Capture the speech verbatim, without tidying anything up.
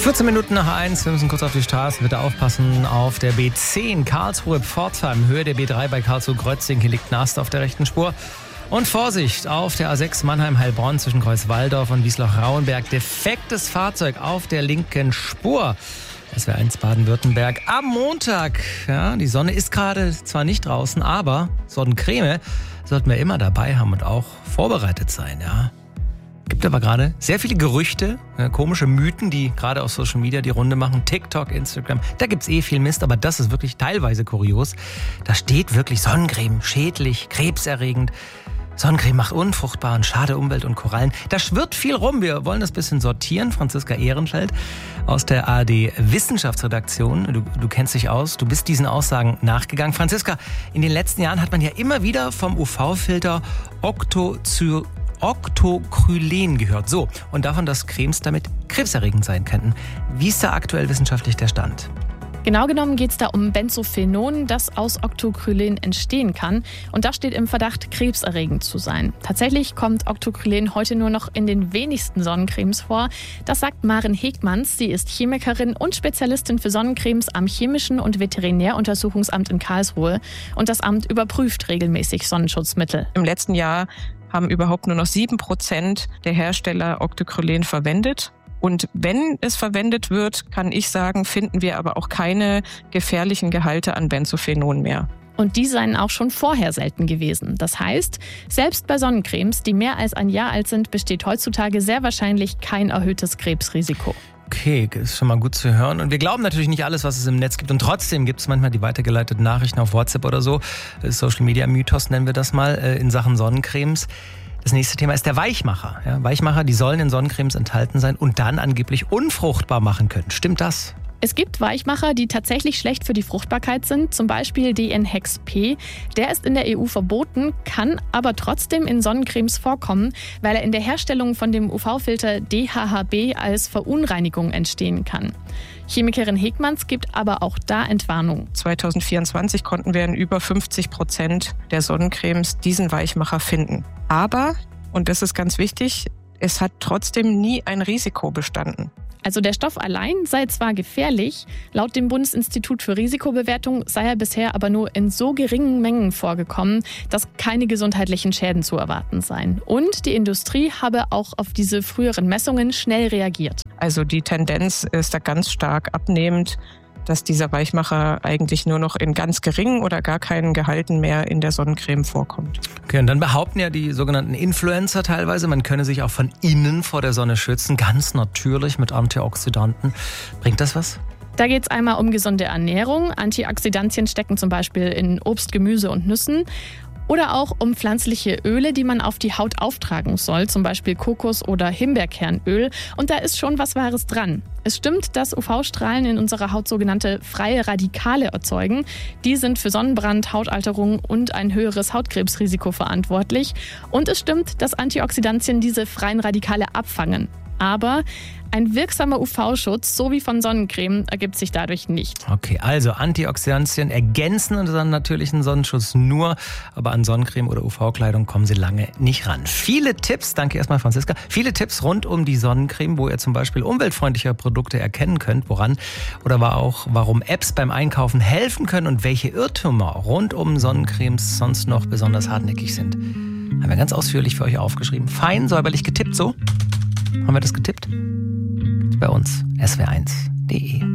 vierzehn Minuten nach eins, wir müssen kurz auf die Straße. Bitte aufpassen auf der B zehn Karlsruhe-Pforzheim, Höhe der B drei bei Karlsruhe-Grötzing. Hier liegt Nast auf der rechten Spur. Und Vorsicht auf der A sechs Mannheim-Heilbronn zwischen Kreuzwaldorf und Wiesloch-Rauenberg. Defektes Fahrzeug auf der linken Spur. S W R eins Baden-Württemberg am Montag. Ja, die Sonne ist gerade zwar nicht draußen, aber Sonnencreme sollten wir immer dabei haben und auch vorbereitet sein. Ja. Gibt aber gerade sehr viele Gerüchte, äh, komische Mythen, die gerade auf Social Media die Runde machen. TikTok, Instagram, da gibt's eh viel Mist, aber das ist wirklich teilweise kurios. Da steht wirklich Sonnencreme, schädlich, krebserregend. Sonnencreme macht unfruchtbar und schade Umwelt und Korallen. Da schwirrt viel rum. Wir wollen das ein bisschen sortieren. Franziska Ehrenfeld aus der A R D Wissenschaftsredaktion. Du, du kennst dich aus. Du bist diesen Aussagen nachgegangen. Franziska, in den letzten Jahren hat man ja immer wieder vom U V-Filter Octocy- Octocrylen gehört. So, und davon, dass Cremes damit krebserregend sein könnten. Wie ist da aktuell wissenschaftlich der Stand? Genau genommen geht es da um Benzophenon, das aus Octocrylen entstehen kann. Und das steht im Verdacht, krebserregend zu sein. Tatsächlich kommt Octocrylen heute nur noch in den wenigsten Sonnencremes vor. Das sagt Maren Hegmanns. Sie ist Chemikerin und Spezialistin für Sonnencremes am Chemischen und Veterinäruntersuchungsamt in Karlsruhe. Und das Amt überprüft regelmäßig Sonnenschutzmittel. Im letzten Jahr haben überhaupt nur noch sieben Prozent der Hersteller Octocrylen verwendet. Und wenn es verwendet wird, kann ich sagen, finden wir aber auch keine gefährlichen Gehalte an Benzophenon mehr. Und die seien auch schon vorher selten gewesen. Das heißt, selbst bei Sonnencremes, die mehr als ein Jahr alt sind, besteht heutzutage sehr wahrscheinlich kein erhöhtes Krebsrisiko. Okay, ist schon mal gut zu hören. Und wir glauben natürlich nicht alles, was es im Netz gibt. Und trotzdem gibt es manchmal die weitergeleiteten Nachrichten auf WhatsApp oder so. Social Media Mythos nennen wir das mal in Sachen Sonnencremes. Das nächste Thema ist der Weichmacher. Ja, Weichmacher, die sollen in Sonnencremes enthalten sein und dann angeblich unfruchtbar machen können. Stimmt das? Es gibt Weichmacher, die tatsächlich schlecht für die Fruchtbarkeit sind, zum Beispiel D N Hex P. Der ist in der E U verboten, kann aber trotzdem in Sonnencremes vorkommen, weil er in der Herstellung von dem U V-Filter D H H B als Verunreinigung entstehen kann. Chemikerin Hegmanns gibt aber auch da Entwarnung. zwanzig vierundzwanzig konnten wir in über fünfzig Prozent der Sonnencremes diesen Weichmacher finden. Aber, und das ist ganz wichtig, es hat trotzdem nie ein Risiko bestanden. Also der Stoff allein sei zwar gefährlich, laut dem Bundesinstitut für Risikobewertung sei er bisher aber nur in so geringen Mengen vorgekommen, dass keine gesundheitlichen Schäden zu erwarten seien. Und die Industrie habe auch auf diese früheren Messungen schnell reagiert. Also die Tendenz ist da ganz stark abnehmend, dass dieser Weichmacher eigentlich nur noch in ganz geringen oder gar keinen Gehalten mehr in der Sonnencreme vorkommt. Okay, und dann behaupten ja die sogenannten Influencer teilweise, man könne sich auch von innen vor der Sonne schützen, ganz natürlich mit Antioxidanten. Bringt das was? Da geht es einmal um gesunde Ernährung. Antioxidantien stecken zum Beispiel in Obst, Gemüse und Nüssen. Oder auch um pflanzliche Öle, die man auf die Haut auftragen soll, zum Beispiel Kokos- oder Himbeerkernöl. Und da ist schon was Wahres dran. Es stimmt, dass U V-Strahlen in unserer Haut sogenannte freie Radikale erzeugen. Die sind für Sonnenbrand, Hautalterung und ein höheres Hautkrebsrisiko verantwortlich. Und es stimmt, dass Antioxidantien diese freien Radikale abfangen. Aber ein wirksamer U V-Schutz, so wie von Sonnencreme, ergibt sich dadurch nicht. Okay, also Antioxidantien ergänzen unseren natürlichen Sonnenschutz nur, aber an Sonnencreme oder U V-Kleidung kommen sie lange nicht ran. Viele Tipps, danke erstmal Franziska, viele Tipps rund um die Sonnencreme, wo ihr zum Beispiel umweltfreundliche Produkte erkennen könnt, woran oder war auch, warum Apps beim Einkaufen helfen können und welche Irrtümer rund um Sonnencremes sonst noch besonders hartnäckig sind. Haben wir ganz ausführlich für euch aufgeschrieben. Fein, säuberlich getippt, so? Haben wir das getippt? Bei uns, S W R eins punkt de.